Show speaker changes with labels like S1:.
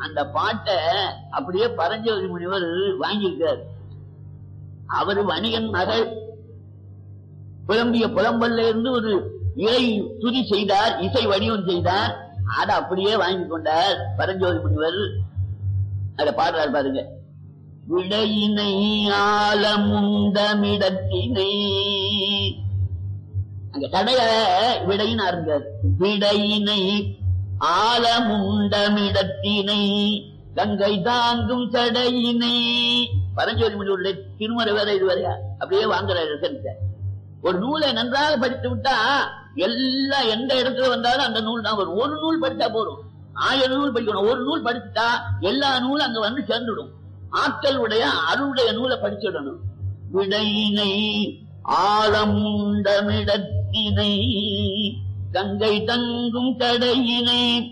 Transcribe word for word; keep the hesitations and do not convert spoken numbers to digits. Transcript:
S1: அந்த பாட்டை அப்படியே பரஞ்சோதி முனிவர் வாங்கியிருக்கார். அவரு வணிகன் மகள் புலம்பிய புலம்பல்ல இருந்து ஒரு இறை துதி செய்தார், இசை வடிவம் செய்தார். அதை அப்படியே வாங்கி கொண்டார் பரஞ்சோதி முனிவர். அதை பாடுறார் பாருங்க. விடையினை ஆலமுண்டமிடத்தினை, அங்க கடைய விடையினா இருந்தார். விடையினை ஆலமுண்டமிடத்தினை கங்கை தாங்கும் சடையினை. பரஞ்சோதி முனிவருடைய திருமறை வேற இது வரையா அப்படியே வாங்குறாரு. ஒரு நூலை நன்றாக படித்து விட்டா எல்லா எந்த இடத்துல வந்தாலும் அந்த நூல் தான் வரும். ஒரு நூல் படித்தா போதும், ஆயிரம் நூல் படிக்கணும். ஒரு நூல் படிச்சுட்டா எல்லா நூலும் அங்க வந்து சேர்ந்துடும். ஆட்கள் உடைய அருளுடைய நூலை படிச்சுடணும். விடையினை ஆலமுண்டமிடத்தினை கங்கை தங்கும் கடையினை